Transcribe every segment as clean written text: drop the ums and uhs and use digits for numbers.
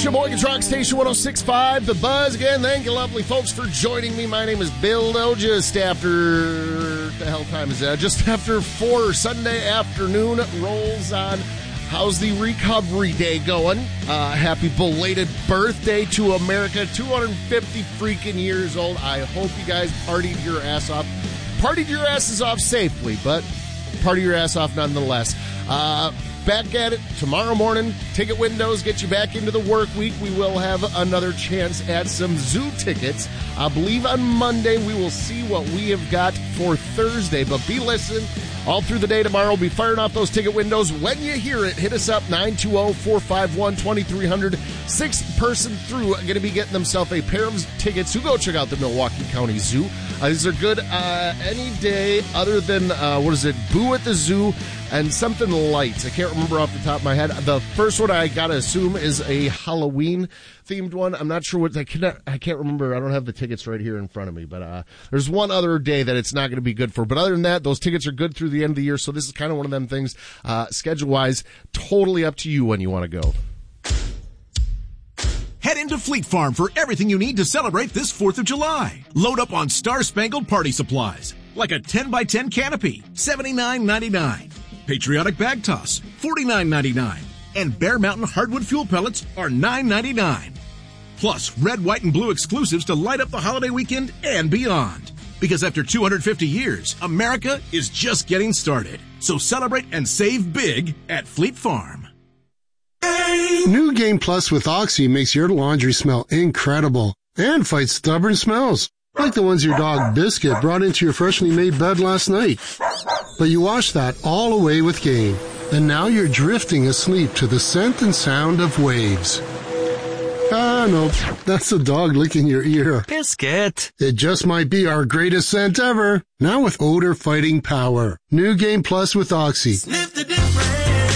Sheboygan's Rock Station 106.5, The Buzz. Again, thank you, lovely folks, for joining me. My name is Bill Doe. Just after, the hell time is that? Just after 4 Sunday afternoon rolls on. How's the recovery day going? Happy belated birthday to America. 250 freaking years old. I hope you guys partied your ass off. Partied your asses off safely, but party your ass off nonetheless. Back at it tomorrow morning. Ticket windows get you back into the work week. We will have another chance at some zoo tickets. I believe on Monday we will see what we have got for Thursday. But be listening all through the day tomorrow. We'll be firing off those ticket windows. When you hear it, hit us up, 920-451-2300. 6th person through going to be getting themselves a pair of tickets to go check out the Milwaukee County Zoo. These are good any day other than, Boo at the Zoo and something light. I can't remember off the top of my head. The first one I got to assume is a Halloween-themed one. I'm not sure what, I can't remember. I don't have the tickets right here in front of me, but there's one other day that it's not going to be good for. But other than that, those tickets are good through the end of the year, so this is kind of one of them things, schedule-wise, totally up to you when you want to go. Head into Fleet Farm for everything you need to celebrate this 4th of July. Load up on Star-Spangled Party supplies, like a 10x10 canopy, $79.99. Patriotic Bag Toss, $49.99. And Bear Mountain Hardwood Fuel Pellets are $9.99. Plus, red, white, and blue exclusives to light up the holiday weekend and beyond. Because after 250 years, America is just getting started. So celebrate and save big at Fleet Farm. New Game Plus with Oxy makes your laundry smell incredible and fights stubborn smells, like the ones your dog Biscuit brought into your freshly made bed last night. But you wash that all away with Game, and now you're drifting asleep to the scent and sound of waves. Ah, no, that's the dog licking your ear. Biscuit. It just might be our greatest scent ever. Now with odor-fighting power. New Game Plus with Oxy. Sniff the difference.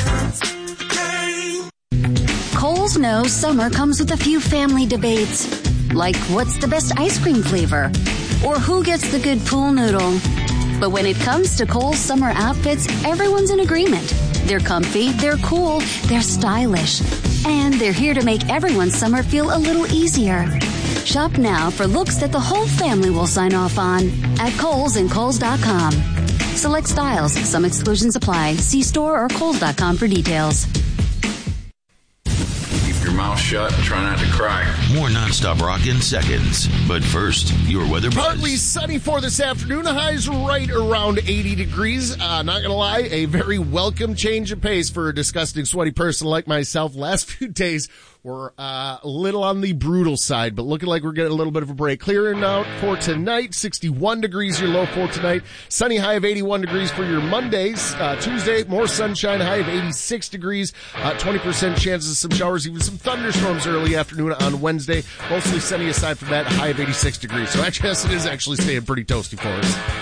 Kohl's knows summer comes with a few family debates, like what's the best ice cream flavor, or who gets the good pool noodle. But when it comes to Kohl's summer outfits, everyone's in agreement. They're comfy, they're cool, they're stylish, and they're here to make everyone's summer feel a little easier. Shop now for looks that the whole family will sign off on at Kohl's and Kohl's.com. Select styles, some exclusions apply. See store or Kohl's.com for details. Your mouth shut and try not to cry. More nonstop rock in seconds. But first, your weather buzz. Partly sunny for this afternoon. The highs right around 80 degrees. Not going to lie, a very welcome change of pace for a disgusting, sweaty person like myself. Last few days were a little on the brutal side, but looking like we're getting a little bit of a break. Clearing out for tonight. 61 degrees your low for tonight. Sunny high of 81 degrees for your Mondays. Tuesday, more sunshine, high of 86 degrees. 20% chances of some showers, even some thunderstorms early afternoon on Wednesday. Mostly sunny aside from that, high of 86 degrees. So I guess it is actually staying pretty toasty for us.